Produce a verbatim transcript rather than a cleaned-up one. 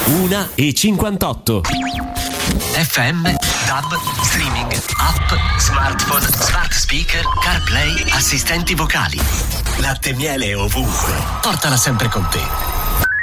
una e cinquantotto. F M, DAB, streaming, app, smartphone, smart speaker, CarPlay, assistenti vocali. Latte e miele ovunque. Portala sempre con te.